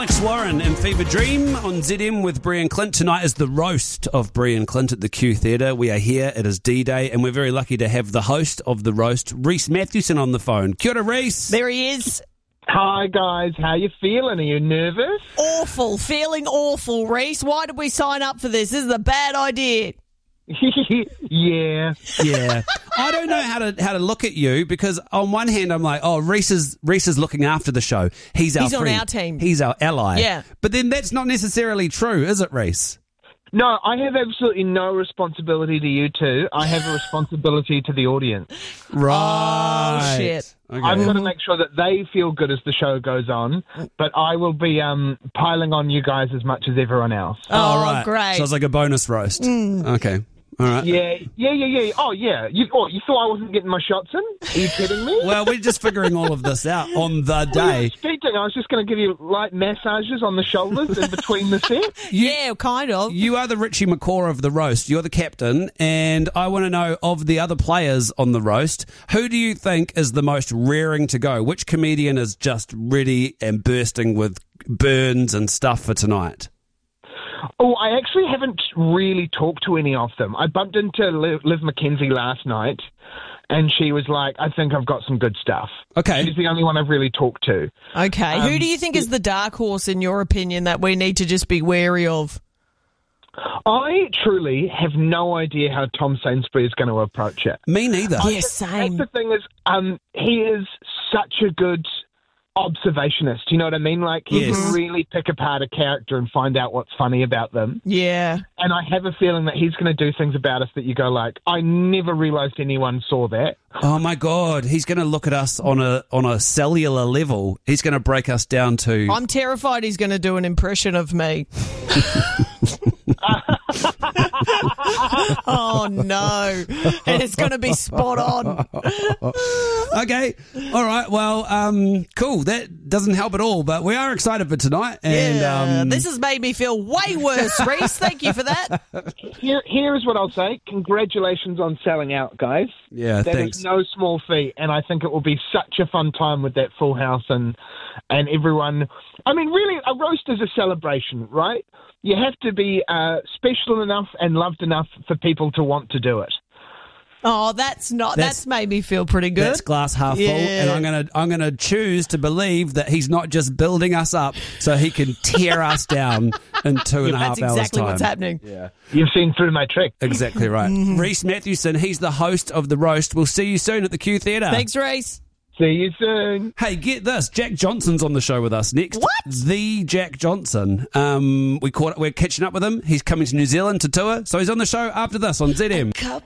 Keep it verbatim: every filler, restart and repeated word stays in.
Alex Warren and Fever Dream on Z M with Brie and Clint. Tonight is the roast of Brie and Clint at the Q Theatre. We are here. It is D-Day, and we're very lucky to have the host of the roast, Rhys Mathewson, on the phone. Kia ora, Rhys. There he is. Hi, guys. How you feeling? Are you nervous? Awful. Feeling awful, Rhys. Why did we sign up for this? This is a bad idea. yeah. Yeah. I don't know how to how to look at you because on one hand I'm like, oh, Rhys is, Rhys is looking after the show. He's our He's on friend. our team. He's our ally. Yeah. But then that's not necessarily true, is it, Rhys? No, I have absolutely no responsibility to you two. I have a responsibility to the audience. Right. Oh, shit. Okay. I'm going to make sure that they feel good as the show goes on, but I will be um, piling on you guys as much as everyone else. Oh, right. great. So it's like a bonus roast. Mm. Okay. All right. Yeah, yeah, yeah, yeah. Oh, yeah. You, oh, you thought I wasn't getting my shots in? Are you kidding me? Well, we're just figuring all of this out on the Well, day. speaking, I was just going to give you light massages on the shoulders in between the sets. You, Yeah, kind of. you are the Richie McCaw of the roast. You're the captain, and I want to know of the other players on the roast, who do you think is the most raring to go? Which comedian is just ready and bursting with burns and stuff for tonight? Oh, I actually haven't really talked to any of them. I bumped into Liv, Liv McKenzie last night, and she was like, I think I've got some good stuff. Okay. She's the only one I've really talked to. Okay. Um, Who do you think is the dark horse, in your opinion, that we need to just be wary of? I truly have no idea how Tom Sainsbury is going to approach it. Me neither. Yeah, That's same. the thing is, um, he is such a good observationist. You know what I mean? Like, he Yes. can really pick apart a character and find out what's funny about them. Yeah. And I have a feeling that he's going to do things about us that you go like, I never realised anyone saw that. Oh my God, he's going to look at us on a on a cellular level. He's going to break us down to. I'm terrified he's going to do an impression of me. Oh, no. And it's going to be spot on. Okay, all right. Well, um, cool. That doesn't help at all, but we are excited for tonight. And Yeah, um, this has made me feel way worse, Rhys. Thank you for that. Here, here's what I'll say. Congratulations on selling out, guys. yeah, That thanks. is no small feat, and I think it will be such a fun time with that full house and and everyone. I mean, really, a roast is a celebration, right? You have to be uh, special enough and loved enough for people to want to do it. Oh, that's not. That's- That's, made me feel pretty good. That's glass half full, Yeah. and I'm gonna I'm gonna choose to believe that he's not just building us up so he can tear us down in two and a half That's hours exactly time. what's happening. Yeah, You've seen through my trick. exactly right. Rhys Mathewson, he's the host of the roast. We'll see you soon at the Q Theatre. Thanks, Rhys. See you soon. Hey, get this. Jack Johnson's on the show with us next. What? The Jack Johnson. Um, we caught. We're catching up with him. He's coming to New Zealand to tour, so he's on the show after this on Z M.